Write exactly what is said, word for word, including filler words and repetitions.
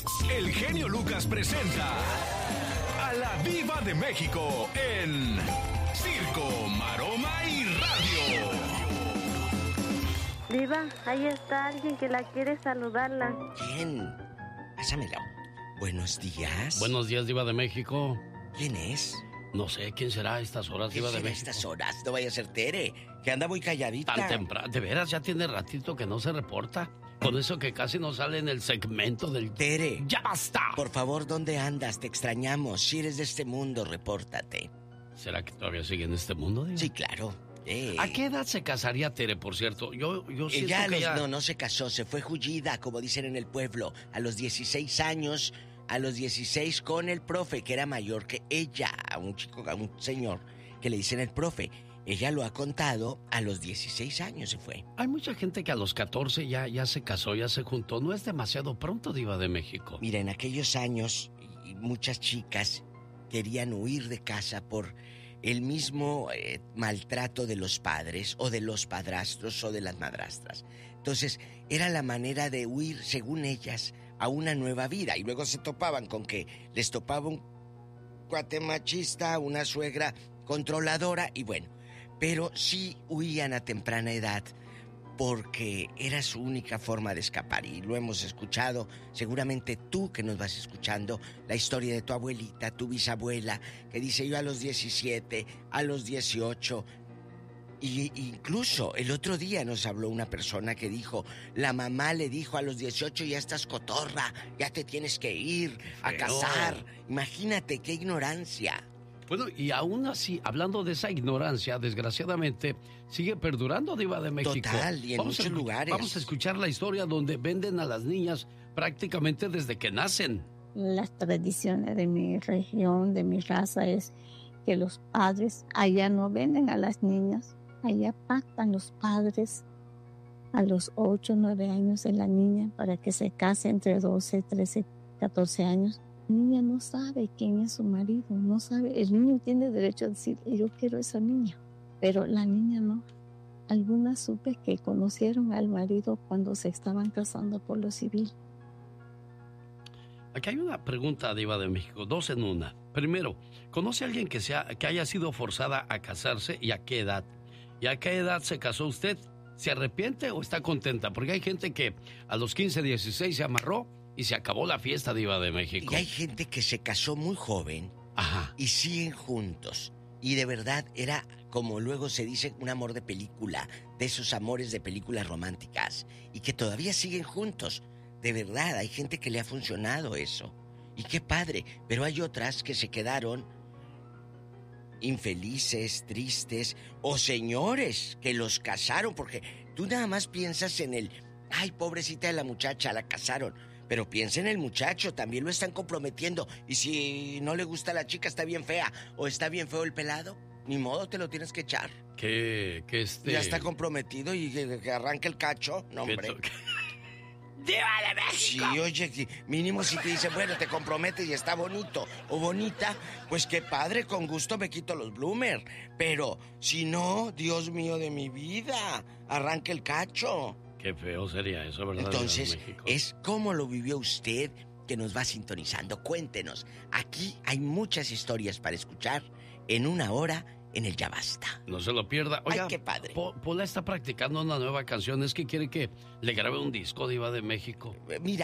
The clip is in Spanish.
El genio Lucas presenta a la Diva de México en Circo, Maroma y Radio. Diva, ahí está alguien que la quiere saludarla. ¿Quién? Pásamelo. Buenos días. Buenos días, Diva de México. ¿Quién es? No sé quién será a estas horas, ¿Quién Diva de será a México. estas horas? No vaya a ser Tere, que anda muy calladita. Tan temprano. De veras, ya tiene ratito que no se reporta. Con eso que casi no sale en el segmento del... Tere. ¡Ya basta! Por favor, ¿dónde andas? Te extrañamos. Si eres de este mundo, repórtate. ¿Será que todavía sigue en este mundo, Diva? Sí, claro. Eh. ¿A qué edad se casaría Tere, por cierto? Yo, yo siento Ella que los, ya... No, no se casó, se fue jullida, como dicen en el pueblo. A los dieciséis años, a los dieciséis con el profe, que era mayor que ella. A un chico, a un señor, que le dicen el profe. Ella lo ha contado, a los dieciséis años se fue. Hay mucha gente que a los catorce ya, ya se casó, ya se juntó. ¿No es demasiado pronto, Diva de México? Mira, en aquellos años, y muchas chicas querían huir de casa por el mismo eh, maltrato de los padres, o de los padrastros, o de las madrastras. Entonces, era la manera de huir, según ellas, a una nueva vida. Y luego se topaban con que les topaba un cuate machista, una suegra controladora, y bueno... Pero sí huían a temprana edad porque era su única forma de escapar. Y lo hemos escuchado, seguramente tú que nos vas escuchando, la historia de tu abuelita, tu bisabuela, que dice yo a los diecisiete, a los dieciocho. Y incluso el otro día nos habló una persona que dijo, la mamá le dijo a los dieciocho, ya estás cotorra, ya te tienes que ir a casar. Imagínate qué ignorancia. Bueno, y aún así, hablando de esa ignorancia, desgraciadamente, sigue perdurando, Diva de México. Total, y en vamos muchos a, lugares. Vamos a escuchar la historia donde venden a las niñas prácticamente desde que nacen. Las tradiciones de mi región, de mi raza, es que los padres allá no venden a las niñas. Allá pactan los padres a los ocho, nueve años de la niña para que se case entre doce, trece, catorce años. La niña no sabe quién es su marido, no sabe. El niño tiene derecho a decir, yo quiero a esa niña, pero la niña no. Algunas supe que conocieron al marido cuando se estaban casando por lo civil. Aquí hay una pregunta, Diva de México, dos en una. Primero, ¿conoce a alguien que, sea, que haya sido forzada a casarse y a qué edad? ¿Y a qué edad se casó usted? ¿Se arrepiente o está contenta? Porque hay gente que a los quince, dieciséis se amarró y se acabó la fiesta, Diva de México. Y hay gente que se casó muy joven. Ajá. Y siguen juntos. Y de verdad era, como luego se dice, un amor de película, de esos amores de películas románticas. Y que todavía siguen juntos. De verdad, hay gente que le ha funcionado eso. Y qué padre. Pero hay otras que se quedaron infelices, tristes, o señores que los casaron. Porque tú nada más piensas en el, ay, pobrecita de la muchacha, la casaron. Pero piensa en el muchacho, también lo están comprometiendo. Y si no le gusta a la chica, está bien fea, o está bien feo el pelado, ni modo, te lo tienes que echar. Que, que este... Ya está comprometido y que, que arranque el cacho, no, hombre. To... ¡Diva de México! Sí, oye, mínimo si te dicen, bueno, te comprometes y está bonito o bonita, pues qué padre, con gusto me quito los bloomer. Pero si no, Dios mío de mi vida, arranque el cacho. Qué feo sería eso, ¿verdad? Entonces, es cómo lo vivió usted que nos va sintonizando. Cuéntenos. Aquí hay muchas historias para escuchar en una hora en el Ya Basta. No se lo pierda. Oiga, ay, qué padre. Po- Pola está practicando una nueva canción. Es que quiere que le grabe un disco, Diva de México. Mira,